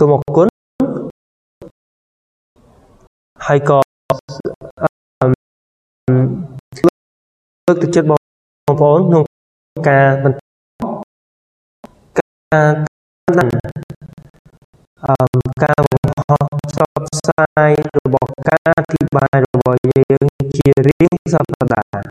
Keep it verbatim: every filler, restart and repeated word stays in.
សូមអរគុណហើយក៏លើកទឹកចិត្តបងប្អូនក្នុងការបន្តការការបង្ហោះផ្សព្វផ្សាយរបស់ការអធិប្បាយរបស់យើងជារៀងសប្តាហ៍